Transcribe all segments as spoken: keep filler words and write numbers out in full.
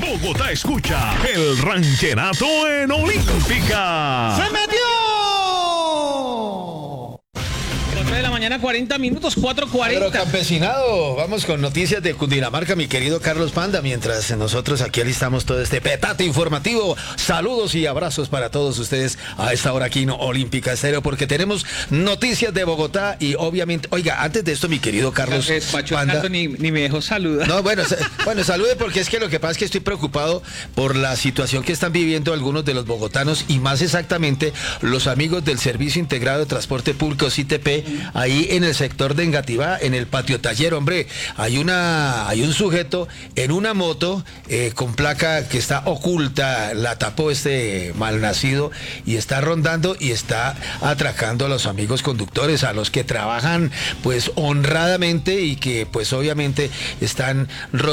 Bogotá escucha el ranchenato en Olímpica. ¡Se metió! de la mañana, cuarenta minutos, cuatro cuarenta. Pero campesinado, vamos con noticias de Cundinamarca, mi querido Carlos Panda, mientras nosotros aquí alistamos todo este petate informativo. Saludos y abrazos para todos ustedes a esta hora aquí en Olímpica Estéreo, porque tenemos noticias de Bogotá y obviamente, oiga, antes de esto, mi querido Carlos Panda, ni, ni me dejó saludar. No, bueno, bueno, salude, porque es que lo que pasa es que estoy preocupado por la situación que están viviendo algunos de los bogotanos y más exactamente los amigos del Servicio Integrado de Transporte Público, C I T P, ahí en el sector de Engativá, en el patio taller. Hombre, hay una hay un sujeto en una moto eh, con placa que está oculta, la tapó este malnacido y está rondando y está atracando a los amigos conductores, a los que trabajan pues honradamente y que pues obviamente están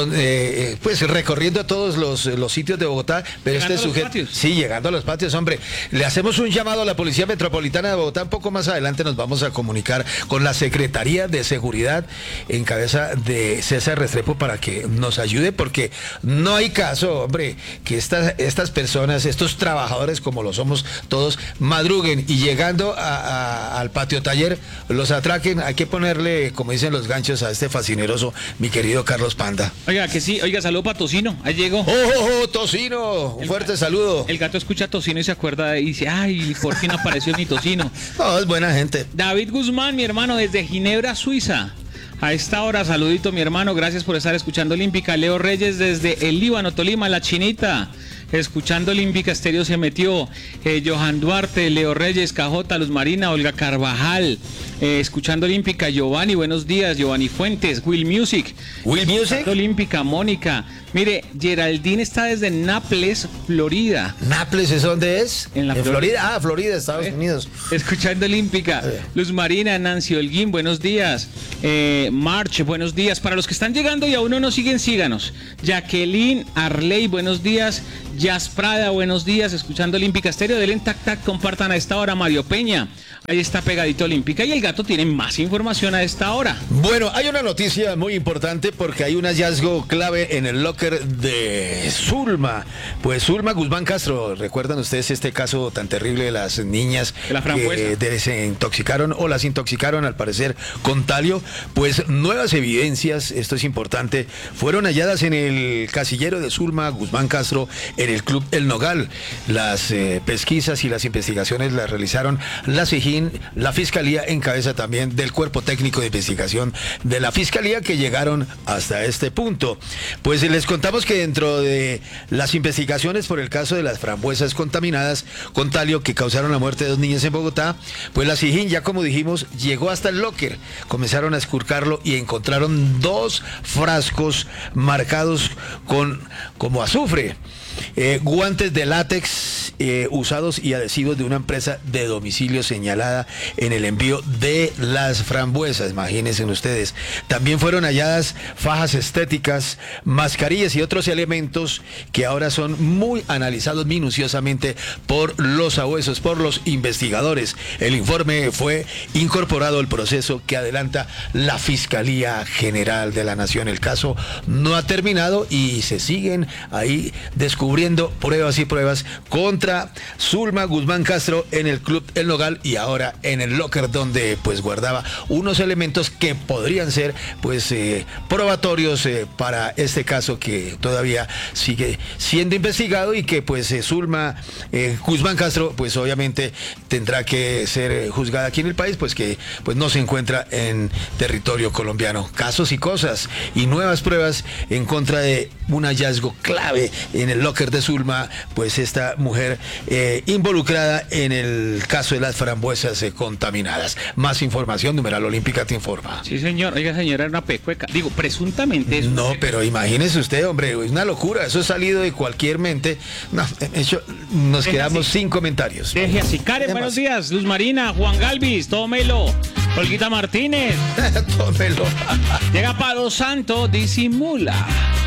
eh, pues recorriendo todos los, los sitios de Bogotá, pero llegando este sujeto, sí, llegando a los patios. Hombre, le hacemos un llamado a la Policía Metropolitana de Bogotá. Un poco más adelante nos vamos a comunicar con la Secretaría de Seguridad en cabeza de César Restrepo para que nos ayude, porque no hay caso, hombre, que estas, estas personas, estos trabajadores como lo somos todos, madruguen y llegando a, a, al patio taller los atraquen. Hay que ponerle, como dicen los ganchos, a este fascineroso, mi querido Carlos Panda. Oiga, que sí, oiga, saludo para Tocino, ahí llegó. ¡Oh, oh, oh, Tocino! Un el fuerte saludo. El gato escucha a Tocino y se acuerda y dice, ay, por fin apareció mi Tocino. No, es buena gente. David Guzmán, mi hermano, desde Ginebra, Suiza. A esta hora, saludito, mi hermano, gracias por estar escuchando Olímpica. Leo Reyes desde el Líbano, Tolima, La Chinita, escuchando Olímpica Estéreo se metió. eh, Johan Duarte, Leo Reyes, Cajota, Luz Marina, Olga Carvajal, eh, escuchando Olímpica. Giovanni, buenos días. Giovanni Fuentes, Will Music. Will Music. Olímpica, Mónica. Mire, Geraldine está desde Naples, Florida. ¿Naples es dónde es? En la en Florida. Florida. Ah, Florida, Estados ¿Eh? Unidos. Escuchando Olímpica. Luz Marina, Nancy Holguín, buenos días. Eh, March, buenos días. Para los que están llegando y aún no nos siguen, síganos. Jacqueline Arley, buenos días. Jazz Prada, buenos días. Escuchando Olímpica Estéreo. Denle tac tac, compartan a esta hora. Mario Peña, ahí está pegadito Olímpica. Y el gato tiene más información a esta hora. Bueno, hay una noticia muy importante porque hay un hallazgo clave en el locker de Zulma. Pues Zulma Guzmán Castro, ¿recuerdan ustedes este caso tan terrible de las niñas de la frambuesa que se intoxicaron o las intoxicaron al parecer con talio? Pues nuevas evidencias, esto es importante, fueron halladas en el casillero de Zulma Guzmán Castro en el Club El Nogal. Las eh, pesquisas y las investigaciones las realizaron la SIJIN, la Fiscalía, en cabeza también del Cuerpo Técnico de Investigación de la Fiscalía, que llegaron hasta este punto. Pues les contamos que dentro de las investigaciones por el caso de las frambuesas contaminadas con talio que causaron la muerte de dos niñas en Bogotá, pues la SIJIN, ya como dijimos, llegó hasta el locker, comenzaron a esculcarlo y encontraron dos frascos marcados con como azufre. Eh, guantes de látex eh, usados y adhesivos de una empresa de domicilio señalada en el envío de las frambuesas, imagínense ustedes. También fueron halladas fajas estéticas, mascarillas y otros elementos que ahora son muy analizados minuciosamente por los sabuesos, por los investigadores. El informe fue incorporado al proceso que adelanta la Fiscalía General de la Nación. El caso no ha terminado y se siguen ahí descubriendo cubriendo pruebas y pruebas contra Zulma Guzmán Castro en el Club El Nogal y ahora en el locker donde pues guardaba unos elementos que podrían ser pues eh, probatorios eh, para este caso que todavía sigue siendo investigado y que pues eh, Zulma eh, Guzmán Castro pues obviamente tendrá que ser eh, juzgada aquí en el país, pues que pues no se encuentra en territorio colombiano. Casos y cosas y nuevas pruebas en contra de un hallazgo clave en el locker de Zulma, pues esta mujer eh, involucrada en el caso de las frambuesas eh, contaminadas. Más información, numeral Olímpica te informa. Sí, señor. Oiga, señora, era una pecueca. Digo, presuntamente es No, pero imagínese usted, hombre, es una locura. Eso ha salido de cualquier mente. No, hecho, nos Deje quedamos así. sin comentarios. Deje así. Karen, buenos días. Luz Marina, Juan Galvis, tómelo. Olguita Martínez. Tómelo. Llega Palo Santo, disimula.